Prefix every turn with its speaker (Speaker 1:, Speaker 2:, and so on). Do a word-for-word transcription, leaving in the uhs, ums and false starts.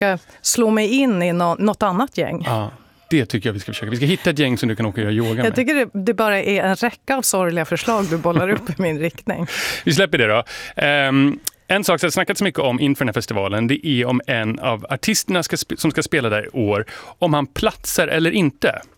Speaker 1: försöka slå mig in i no- något annat gäng.
Speaker 2: Ja, det tycker jag vi ska försöka. Vi ska hitta ett gäng som du kan åka och göra yoga med.
Speaker 1: Jag tycker det, det bara är en räcka av sorgliga förslag du bollar upp i min riktning.
Speaker 2: Vi släpper det då. Um, en sak som jag snackat så mycket om inför den här festivalen, det är om en av artisterna ska sp- som ska spela där i år, om han platsar eller inte.